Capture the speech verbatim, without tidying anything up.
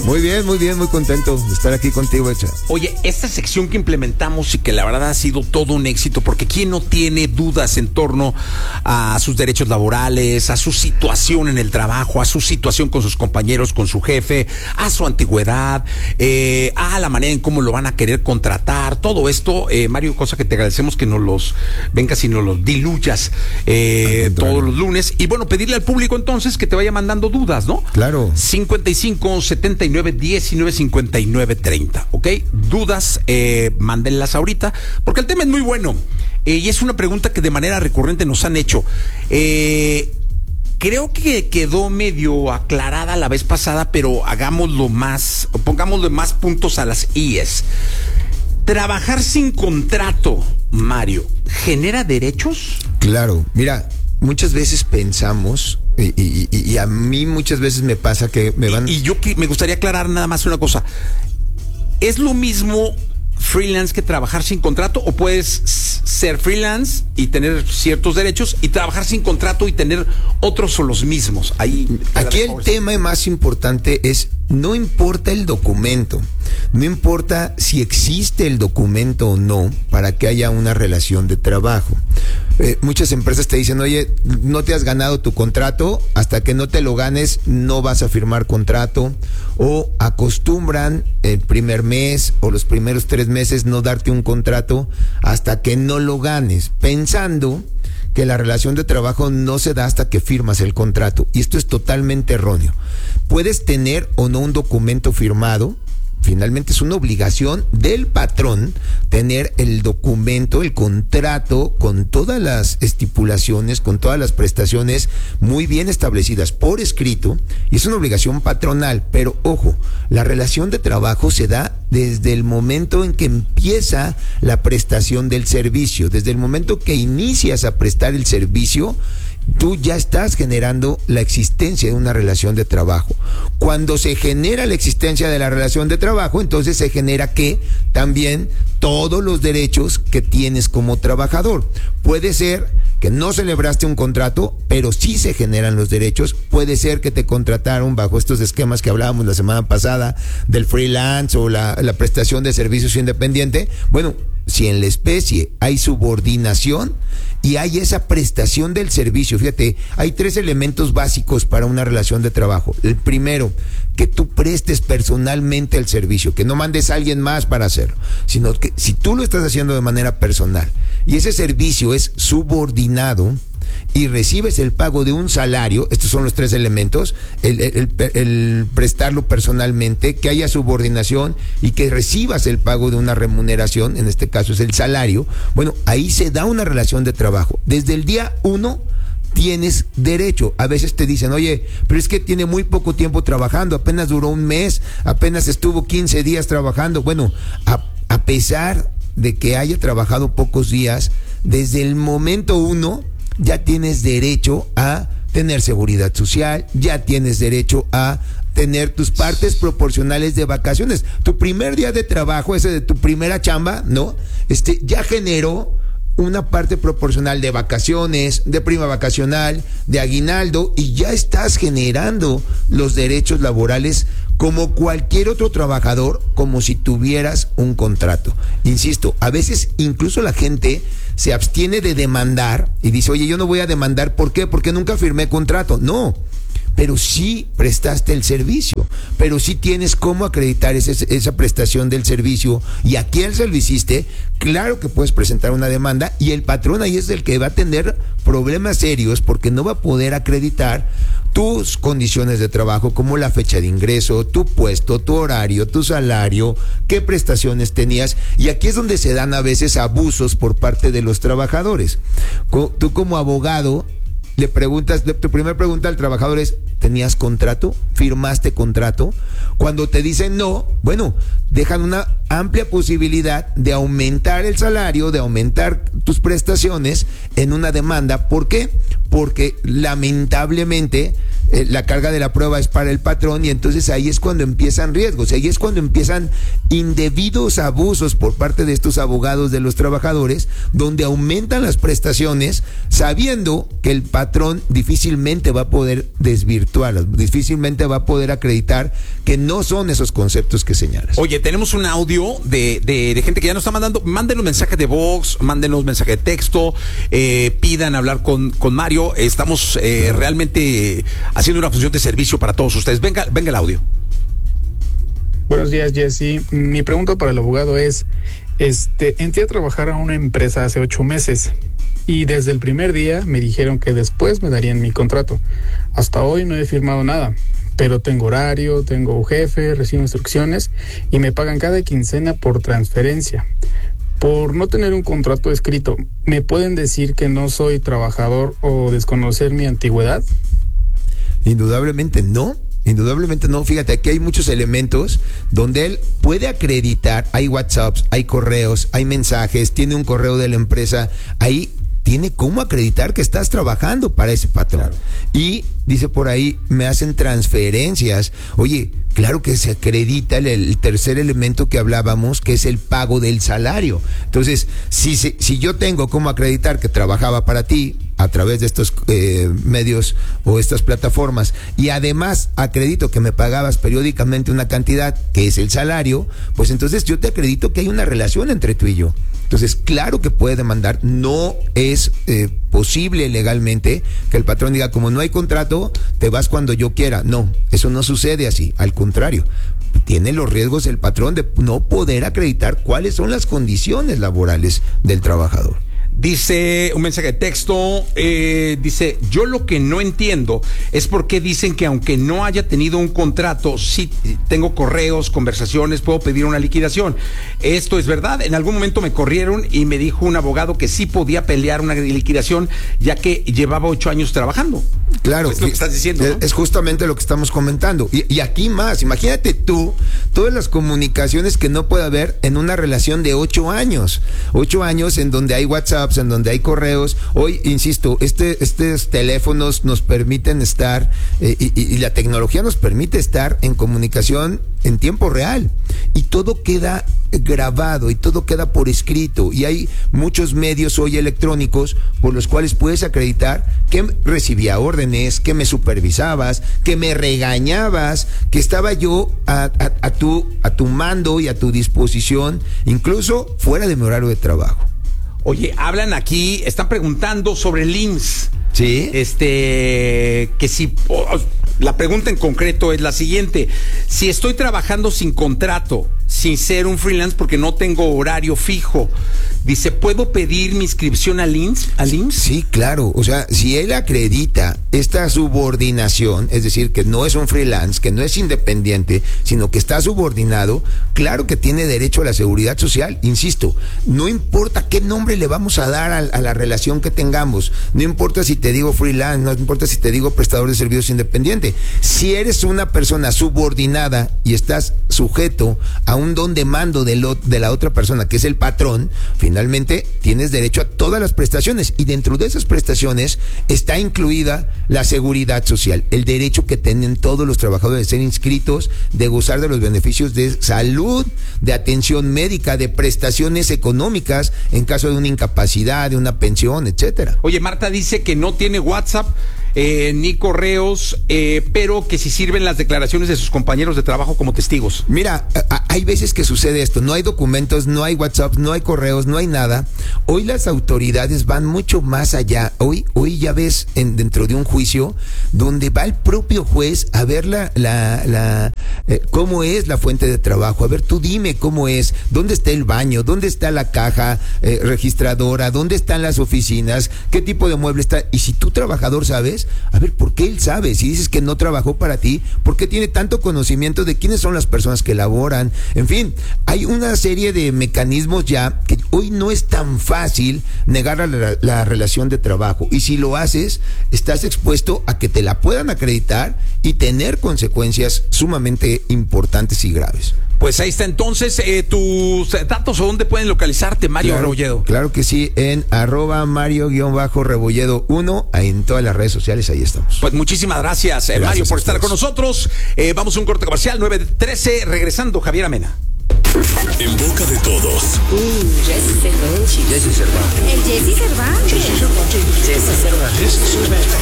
Muy bien, muy bien, muy contento de estar aquí contigo, Echa. Oye, esta sección que implementamos y que la verdad ha sido todo un éxito, porque ¿quién no tiene dudas en torno a sus derechos laborales, a su situación en el trabajo, a su situación con sus compañeros, con su jefe, a su antigüedad, eh, a la manera en cómo lo van a querer contratar? Todo esto, eh, Mario, cosa que te agradecemos que nos los vengas y nos los diluyas eh, todos los lunes. Y bueno, pedirle al público entonces que te vaya mandando dudas, ¿no? Claro. cincuenta y cinco, setenta y nueve, diecinueve, cincuenta y nueve, treinta, ¿ok? Dudas, eh, mándenlas ahorita, porque el tema es muy bueno, eh, y es una pregunta que de manera recurrente nos han hecho. Eh, creo que quedó medio aclarada la vez pasada, pero hagámoslo más, pongámosle más puntos a las íes. ¿Trabajar sin contrato, Mario, genera derechos? Claro, mira, muchas veces pensamos, y, y, y, y a mí muchas veces me pasa que me van... Y, y yo que me gustaría aclarar nada más una cosa. ¿Es lo mismo freelance que trabajar sin contrato, o puedes ser freelance y tener ciertos derechos y trabajar sin contrato y tener otros o los mismos? Ahí aquí el tema más importante es, no importa el documento, no importa si existe el documento o no para que haya una relación de trabajo. Eh, muchas empresas te dicen, oye, no te has ganado tu contrato, hasta que no te lo ganes no vas a firmar contrato, o acostumbran el primer mes o los primeros tres meses no darte un contrato hasta que no lo ganes, pensando que la relación de trabajo no se da hasta que firmas el contrato, y esto es totalmente erróneo. Puedes tener o no un documento firmado. Finalmente es una obligación del patrón tener el documento, el contrato, con todas las estipulaciones, con todas las prestaciones muy bien establecidas por escrito, y es una obligación patronal. Pero ojo, la relación de trabajo se da desde el momento en que empieza la prestación del servicio, desde el momento que inicias a prestar el servicio. Tú ya estás generando la existencia de una relación de trabajo. Cuando se genera la existencia de la relación de trabajo, entonces se genera que también todos los derechos que tienes como trabajador. Puede ser que no celebraste un contrato, pero sí se generan los derechos. Puede ser que te contrataron bajo estos esquemas que hablábamos la semana pasada del freelance o la, la prestación de servicios independiente. Bueno, si en la especie hay subordinación y hay esa prestación del servicio, fíjate, hay tres elementos básicos para una relación de trabajo. El primero, que tú prestes personalmente el servicio, que no mandes a alguien más para hacerlo, sino que si tú lo estás haciendo de manera personal y ese servicio es subordinado y recibes el pago de un salario, estos son los tres elementos: el, el, el, el prestarlo personalmente, que haya subordinación y que recibas el pago de una remuneración, en este caso es el salario. Bueno, ahí se da una relación de trabajo. Desde el día uno tienes derecho. A veces te dicen, oye, pero es que tiene muy poco tiempo trabajando, apenas duró un mes, apenas estuvo quince días trabajando. Bueno, a, a pesar de que haya trabajado pocos días, desde el momento uno ya tienes derecho a tener seguridad social, ya tienes derecho a tener tus partes proporcionales de vacaciones. Tu primer día de trabajo, ese de tu primera chamba, ¿no? Este ya generó una parte proporcional de vacaciones, de prima vacacional, de aguinaldo, y ya estás generando los derechos laborales como cualquier otro trabajador, como si tuvieras un contrato. Insisto, a veces incluso la gente se abstiene de demandar y dice, oye, yo no voy a demandar, ¿por qué? Porque nunca firmé contrato. No, pero sí prestaste el servicio, pero sí tienes cómo acreditar ese, esa prestación del servicio y a quién se lo hiciste. Claro que puedes presentar una demanda, y el patrón ahí es el que va a tener problemas serios, porque no va a poder acreditar tus condiciones de trabajo, como la fecha de ingreso, tu puesto, tu horario, tu salario, qué prestaciones tenías. Y aquí es donde se dan a veces abusos por parte de los trabajadores. Tú como abogado le preguntas, tu primera pregunta al trabajador es, ¿tenías contrato? ¿Firmaste contrato? Cuando te dicen no, bueno, dejan una amplia posibilidad de aumentar el salario, de aumentar tus prestaciones en una demanda. ¿Por qué? porque lamentablemente eh, la carga de la prueba es para el patrón y entonces ahí es cuando empiezan riesgos, ahí es cuando empiezan indebidos abusos por parte de estos abogados de los trabajadores, donde aumentan las prestaciones sabiendo que el patrón difícilmente va a poder desvirtuarlas, difícilmente va a poder acreditar que no son esos conceptos que señalas. Oye, tenemos un audio de, de, de gente que ya nos está mandando, mándenos mensajes de voz, mándenos mensaje de texto, eh, pidan hablar con, con Mario, estamos eh, realmente haciendo una función de servicio para todos ustedes. Venga, venga el audio. Buenos días, Jesse. Mi pregunta para el abogado es, este, entré a trabajar a una empresa hace ocho meses y desde el primer día me dijeron que después me darían mi contrato. Hasta hoy no he firmado nada, pero tengo horario, tengo jefe, recibo instrucciones y me pagan cada quincena por transferencia. Por no tener un contrato escrito, ¿me pueden decir que no soy trabajador o desconocer mi antigüedad? Indudablemente no. Indudablemente no, fíjate, aquí hay muchos elementos donde él puede acreditar, hay WhatsApps, hay correos, hay mensajes, tiene un correo de la empresa, ahí tiene cómo acreditar que estás trabajando para ese patrón. Claro. Y dice por ahí, me hacen transferencias. Oye, claro que se acredita el, el tercer elemento que hablábamos, que es el pago del salario. Entonces, si, si, si yo tengo cómo acreditar que trabajaba para ti a través de estos eh, medios o estas plataformas, y además acredito que me pagabas periódicamente una cantidad que es el salario, pues entonces yo te acredito que hay una relación entre tú y yo. Entonces, claro que puede demandar. No es eh, posible legalmente que el patrón diga, como no hay contrato, te vas cuando yo quiera. No, eso no sucede así. Al contrario, tiene los riesgos el patrón de no poder acreditar cuáles son las condiciones laborales del trabajador. Dice un mensaje de texto, eh, dice, yo lo que no entiendo es por qué dicen que aunque no haya tenido un contrato, sí tengo correos, conversaciones, puedo pedir una liquidación. Esto es verdad, en algún momento me corrieron y me dijo un abogado que sí podía pelear una liquidación ya que llevaba ocho años trabajando. Claro, es lo que estás diciendo, ¿no? Es justamente lo que estamos comentando. Y, y aquí más, imagínate tú, todas las comunicaciones que no puede haber en una relación de ocho años. Ocho años en donde hay WhatsApp, en donde hay correos. Hoy, insisto, este, estos teléfonos nos permiten estar, eh, y, y la tecnología nos permite estar en comunicación en tiempo real. Y todo queda grabado y todo queda por escrito. Y hay muchos medios hoy electrónicos por los cuales puedes acreditar que recibía órdenes, que me supervisabas, que me regañabas, que estaba yo a, a, a, tu, a tu mando y a tu disposición, incluso fuera de mi horario de trabajo. Oye, hablan aquí, están preguntando sobre el I M S S. Sí. Este, que si, oh, la pregunta en concreto es la siguiente: si estoy trabajando sin contrato, sin ser un freelance porque no tengo horario fijo, dice, ¿puedo pedir mi inscripción al I M S S? ¿Al I M S S? Sí, claro. O sea, si él acredita esta subordinación, es decir, que no es un freelance, que no es independiente, sino que está subordinado, claro que tiene derecho a la seguridad social. Insisto, no importa qué nombre le vamos a dar a, a la relación que tengamos, no importa si te digo freelance, no importa si te digo prestador de servicios independiente. Si eres una persona subordinada y estás sujeto a un don de mando de, lo, de la otra persona, que es el patrón, finalmente tienes derecho a todas las prestaciones, y dentro de esas prestaciones está incluida la seguridad social, el derecho que tienen todos los trabajadores de ser inscritos, de gozar de los beneficios de salud, de atención médica, de prestaciones económicas en caso de una incapacidad, de una pensión, etcétera. Oye, Marta dice que no tiene WhatsApp Eh, ni correos, eh, pero que si sirven las declaraciones de sus compañeros de trabajo como testigos. Mira, a, hay veces que sucede esto, no hay documentos, no hay WhatsApp, no hay correos, no hay nada. Hoy las autoridades van mucho más allá. Hoy, hoy ya ves en, dentro de un juicio donde va el propio juez a ver la, la, la eh, cómo es la fuente de trabajo. A ver, tú dime cómo es, dónde está el baño, dónde está la caja eh, registradora, dónde están las oficinas, qué tipo de mueble está. Y si tú, trabajador, sabes, a ver, ¿por qué él sabe? Si dices que no trabajó para ti, ¿por qué tiene tanto conocimiento de quiénes son las personas que laboran? En fin, hay una serie de mecanismos ya que hoy no es tan fácil negar la, la relación de trabajo. Y si lo haces, estás expuesto a que te la puedan acreditar y y tener consecuencias sumamente importantes y graves. Pues ahí está entonces, eh, tus datos o dónde pueden localizarte, Mario Claro, Rebolledo. claro que sí, en arroba Mario-Rebolledo uno, en todas las redes sociales, ahí estamos. Pues muchísimas gracias, eh, Gracias Mario, por a estar ustedes. con nosotros. Eh, vamos a un corte comercial, nueve trece, regresando, Javier Amena. En boca de todos. Jesse Cervantes. El Jesse Cervantes. Jesse Cervantes.